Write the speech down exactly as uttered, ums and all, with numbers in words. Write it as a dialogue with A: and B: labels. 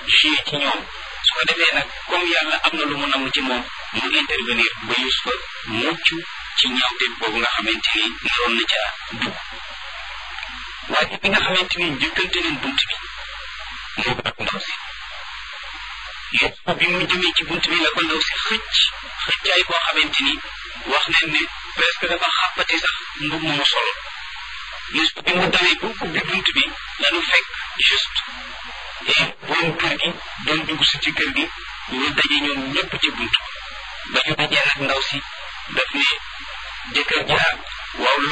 A: joué ci ñoom su ko defee nag comme yàlla am na lu mu namm ci moom mu intervenir ba Yuusufa mucc ci ñaawteef boobu nga xamante ni naroon na ca dugg waaye bi nga xamante ni njëkkante nañ bunt bi moo ak ndaw si Yuusufa bi mu jëmee ci bunt bi la ko ndaw si xëcc xëccaay boo xamante ni wax nañ ne presque dafa xàppati sax mbub mu solo Yuusufa bi mu dawee bu ubbi bunt bi lañu fekk juste et borom kër gi doon dugg si ci kër gi ñu daje ñoom ñëpp ci bunt ba ñu dajee nag ndaw si daf ne jëkkër ja waaw